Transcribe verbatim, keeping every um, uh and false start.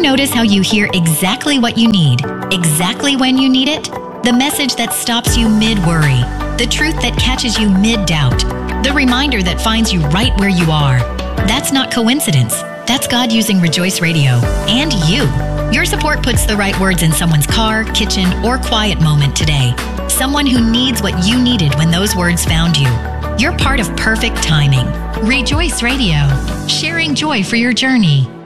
notice how you hear exactly what you need, exactly when you need it? The message that stops you mid-worry, the truth that catches you mid-doubt, the reminder that finds you right where you are. That's not coincidence. That's God using Rejoice Radio and you. Your support puts the right words in someone's car, kitchen, or quiet moment today. Someone who needs what you needed when those words found you. You're part of perfect timing. Rejoice Radio, sharing joy for your journey.